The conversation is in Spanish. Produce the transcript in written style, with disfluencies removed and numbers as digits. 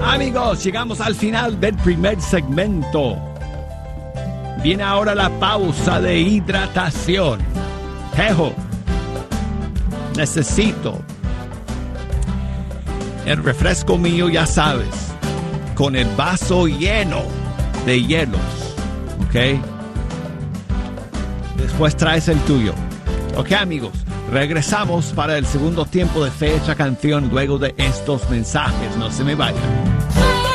Amigos, llegamos al final del primer segmento. Viene ahora la pausa de hidratación. Jejo, necesito el refresco mío, ya sabes, con el vaso lleno de hielos, ¿ok? Después traes el tuyo. Ok, amigos, regresamos para el segundo tiempo de Fecha Canción luego de estos mensajes. No se me vayan.